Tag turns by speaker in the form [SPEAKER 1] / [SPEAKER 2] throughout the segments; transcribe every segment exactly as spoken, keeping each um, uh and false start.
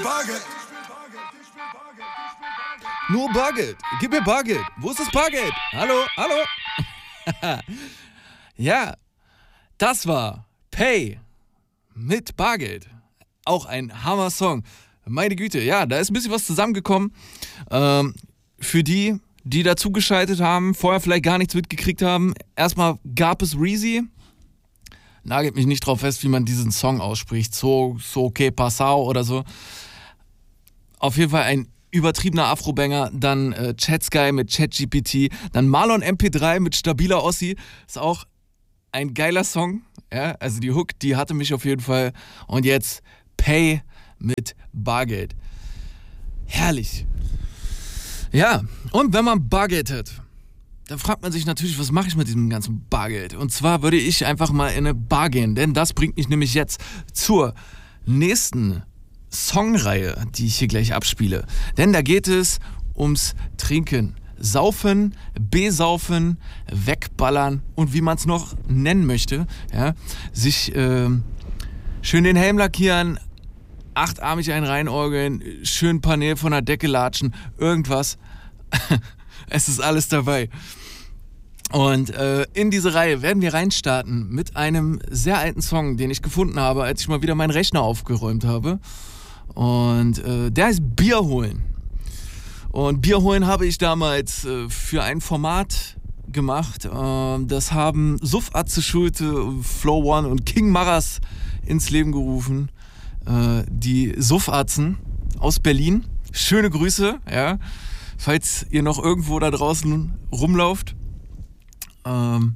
[SPEAKER 1] Bargeld.
[SPEAKER 2] Nur Bargeld. Gib mir Bargeld. Wo ist das Bargeld? Hallo, hallo. Ja, das war Pay mit Bargeld. Auch ein Hammer-Song. Meine Güte, ja, da ist ein bisschen was zusammengekommen. Ähm, für die, die dazugeschaltet haben, vorher vielleicht gar nichts mitgekriegt haben. Erstmal gab es Reezy. Nagelt mich nicht drauf fest, wie man diesen Song ausspricht. So, so que pasao oder so. Auf jeden Fall ein übertriebener Afro-Banger. Dann äh, Chatsky mit ChatGPT. Dann Marlon M P drei mit Stabiler Ossi. Ist auch ein geiler Song. Ja, also die Hook, die hatte mich auf jeden Fall. Und jetzt Pay mit Bargeld. Herrlich. Ja, und wenn man Bargeld hat, dann fragt man sich natürlich, was mache ich mit diesem ganzen Bargeld? Und zwar würde ich einfach mal in eine Bar gehen, denn das bringt mich nämlich jetzt zur nächsten Songreihe, die ich hier gleich abspiele. Denn da geht es ums Trinken, Saufen, Besaufen, Wegballern und wie man es noch nennen möchte. Ja, sich äh, schön den Helm lackieren, achtarmig einen reinorgeln, schön ein paar Nähe von der Decke latschen, irgendwas. Es ist alles dabei. Und äh, in diese Reihe werden wir reinstarten mit einem sehr alten Song, den ich gefunden habe, als ich mal wieder meinen Rechner aufgeräumt habe. Und äh, der heißt Bier holen. Und Bier holen habe ich damals äh, für ein Format gemacht. Äh, das haben Suff Atze Schulte, Flow One und King Maras ins Leben gerufen. Äh, die Suffatzen aus Berlin. Schöne Grüße, ja. Falls ihr noch irgendwo da draußen rumlauft. Ähm,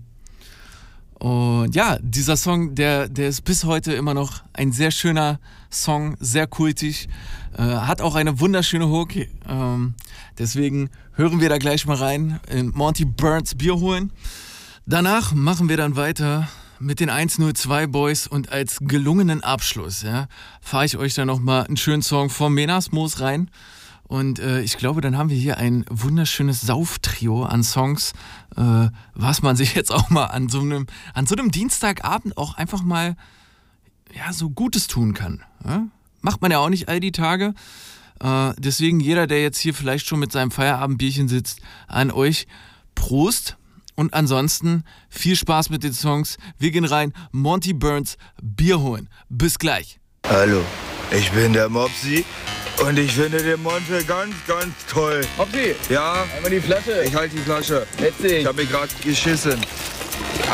[SPEAKER 2] und ja, dieser Song, der, der ist bis heute immer noch ein sehr schöner Song, sehr kultig, äh, hat auch eine wunderschöne Hook. Ähm, deswegen hören wir da gleich mal rein in Monty Burns Bier holen. Danach machen wir dann weiter mit den eins null zwei Boys und als gelungenen Abschluss, ja, fahre ich euch dann nochmal einen schönen Song vom Menasmoos rein. Und äh, ich glaube, dann haben wir hier ein wunderschönes Sauftrio an Songs, äh, was man sich jetzt auch mal an so einem, an so einem Dienstagabend auch einfach mal ja, so Gutes tun kann. Ja? Macht man ja auch nicht all die Tage. Äh, deswegen jeder, der jetzt hier vielleicht schon mit seinem Feierabendbierchen sitzt, an euch Prost. Und ansonsten viel Spaß mit den Songs. Wir gehen rein, Monty Burns Bier holen. Bis gleich.
[SPEAKER 1] Hallo, ich bin der Mopsi. Und ich finde den Monte ganz, ganz toll.
[SPEAKER 3] Mopsi,
[SPEAKER 1] Ja,
[SPEAKER 3] einmal die Flasche.
[SPEAKER 1] ich halte die Flasche.
[SPEAKER 3] Letztlich.
[SPEAKER 1] Ich habe mir gerade geschissen.